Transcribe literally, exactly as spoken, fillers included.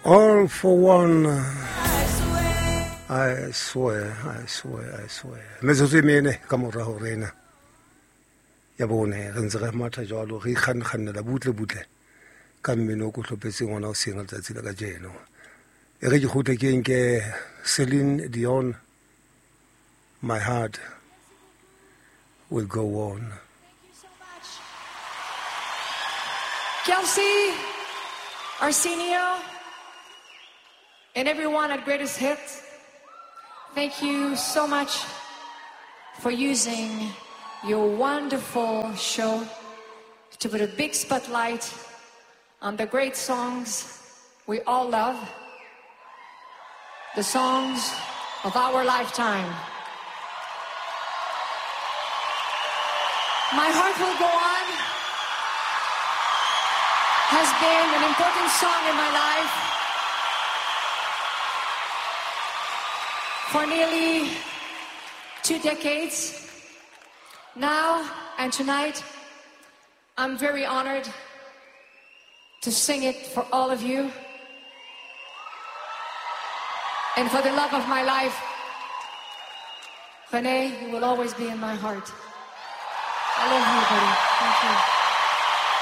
All for one. I swear, I swear, I swear. Metsotso e mene ka mora ho rena. Ya bone re ntse re matha jalo re khan khanela butle butle ka mmino go hlopetse ngwana o senga tsatsi la ka jeno. E re ke gote ke nke Celine Dion, My Heart Will Go On. Thank you so much. Kelsey, Arsenio, and everyone at Greatest Hits, thank you so much for using your wonderful show to put a big spotlight on the great songs we all love, the songs of our lifetime. My Heart Will Go On has been an important song in my life for nearly two decades. Now and tonight, I'm very honored to sing it for all of you and for the love of my life. Renee, you will always be in my heart. I love you, buddy. Thank you.